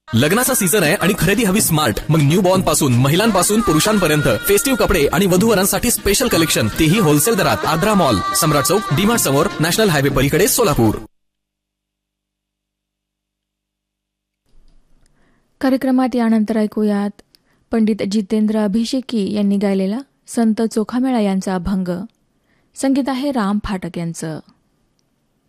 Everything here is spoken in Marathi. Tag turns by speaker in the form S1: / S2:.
S1: लग्नाचा सीझन आहे आणि खरेदी हवी स्मार्ट. मग न्यू बॉर्न पासून महिलांपासून पुरुषांपर्यंत फेस्टिव्ह कपडे आणि वधूवरांसाठी स्पेशल कलेक्शन, तेही होलसेल दरात. आद्रा मॉल, सम्राट चौक, डीमार्ट समोर, नॅशनल हायवे पलीकडे, सोलापूर.
S2: कार्यक्रमात यानंतर ऐकूयात पंडित जितेंद्र अभिषेकी यांनी गायलेला संत चोखामेळा यांचा अभंग. संगीत आहे राम फाटक यांचं.